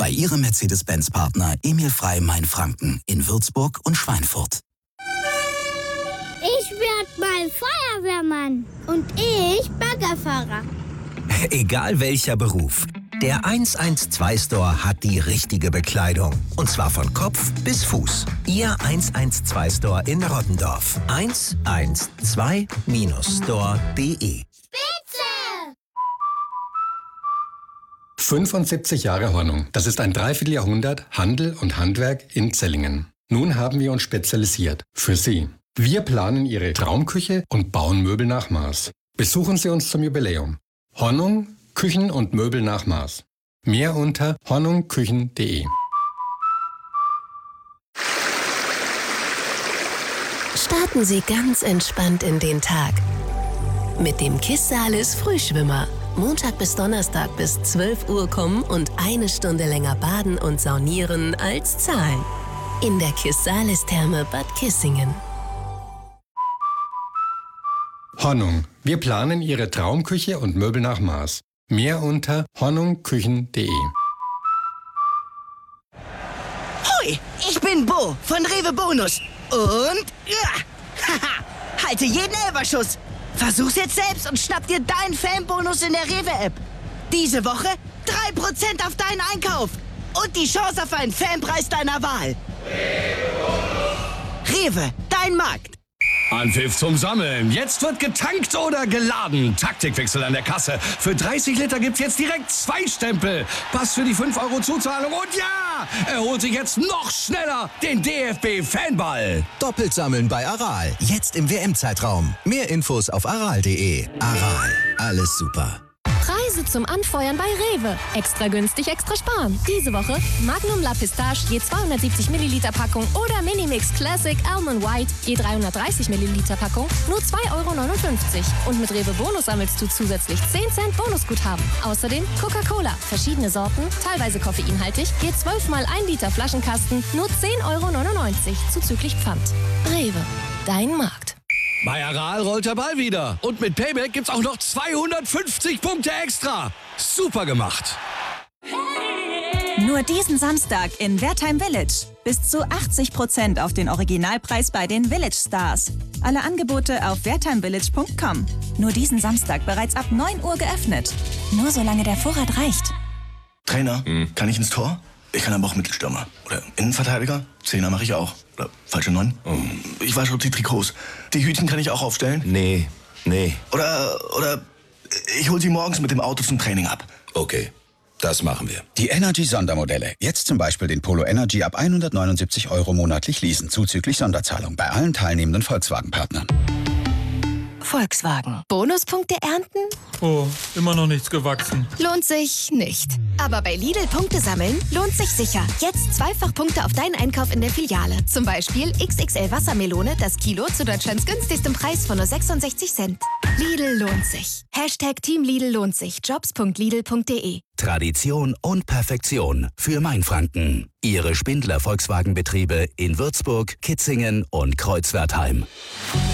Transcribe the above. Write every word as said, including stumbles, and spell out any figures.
bei Ihrem Mercedes-Benz-Partner Emil Frey Mainfranken in Würzburg und Schweinfurt. Ich werd mal Feuerwehrmann. Und ich Baggerfahrer. Egal welcher Beruf. Der eins eins zwei Store hat die richtige Bekleidung. Und zwar von Kopf bis Fuß. Ihr eins eins zwei Store in Rottendorf. eins eins zwei Store punkt de. Spitze! fünfundsiebzig Jahre Hornung. Das ist ein Dreivierteljahrhundert Handel und Handwerk in Zellingen. Nun haben wir uns spezialisiert. Für Sie. Wir planen Ihre Traumküche und bauen Möbel nach Maß. Besuchen Sie uns zum Jubiläum. Hornung, Küchen und Möbel nach Maß. Mehr unter hornungküchen punkt de. Starten Sie ganz entspannt in den Tag. Mit dem Kissalis Frühschwimmer. Montag bis Donnerstag bis zwölf Uhr kommen und eine Stunde länger baden und saunieren als zahlen. In der Kissalis-Therme Bad Kissingen. Hornung. Wir planen Ihre Traumküche und Möbel nach Maß. Mehr unter hornungküchen punkt de. Hoi, ich bin Bo von Rewe Bonus. Und ja, haha, halte jeden Elferschuss. Versuch's jetzt selbst und schnapp dir deinen Fanbonus in der Rewe-App. Diese Woche drei Prozent auf deinen Einkauf. Und die Chance auf einen Fanpreis deiner Wahl. Rewe, dein Markt. Anpfiff zum Sammeln. Jetzt wird getankt oder geladen. Taktikwechsel an der Kasse. Für dreißig Liter gibt's jetzt direkt zwei Stempel. Pass für die fünf Euro Zuzahlung. Und ja, er holt sich jetzt noch schneller den D F B-Fanball. Doppelt sammeln bei Aral. Jetzt im W M-Zeitraum. Mehr Infos auf aral punkt de. Aral. Alles super. Preise zum Anfeuern bei Rewe. Extra günstig, extra sparen. Diese Woche Magnum La Pistache je zweihundertsiebzig Milliliter Packung oder Minimix Classic Almond White je dreihundertdreißig Milliliter Packung nur zwei Euro neunundfünfzig. Und mit Rewe Bonus sammelst du zusätzlich zehn Cent Bonusguthaben. Außerdem Coca-Cola, verschiedene Sorten, teilweise koffeinhaltig, je zwölf mal ein Liter Flaschenkasten nur zehn Euro neunundneunzig zuzüglich Pfand. Rewe, dein Markt. Bei Aral rollt der Ball wieder. Und mit Payback gibt's auch noch zweihundertfünfzig Punkte extra. Super gemacht. Nur diesen Samstag in Wertheim Village. Bis zu achtzig Prozent auf den Originalpreis bei den Village Stars. Alle Angebote auf wertheimvillage punkt com. Nur diesen Samstag bereits ab neun Uhr geöffnet. Nur solange der Vorrat reicht. Trainer, hm. kann ich ins Tor? Ich kann aber auch Mittelstürmer. Oder Innenverteidiger. Zehner mache ich auch. Oder falsche Neun. Oh. Ich wasche die Trikots. Die Hütchen kann ich auch aufstellen? Nee, nee. Oder, oder ich hole sie morgens mit dem Auto zum Training ab. Okay, das machen wir. Die Energy-Sondermodelle. Jetzt zum Beispiel den Polo Energy ab hundertneunundsiebzig Euro monatlich leasen. Zuzüglich Sonderzahlung bei allen teilnehmenden Volkswagen-Partnern. Volkswagen. Bonuspunkte ernten? Oh, immer noch nichts gewachsen. Lohnt sich nicht. Aber bei Lidl Punkte sammeln lohnt sich sicher. Jetzt zweifach Punkte auf deinen Einkauf in der Filiale. Zum Beispiel X X L Wassermelone, das Kilo zu Deutschlands günstigstem Preis von nur sechsundsechzig Cent. Lidl lohnt sich. Hashtag Team Lidl lohnt sich. jobs punkt lidl punkt de. Tradition und Perfektion für Mainfranken. Ihre Spindler Volkswagenbetriebe in Würzburg, Kitzingen und Kreuzwertheim.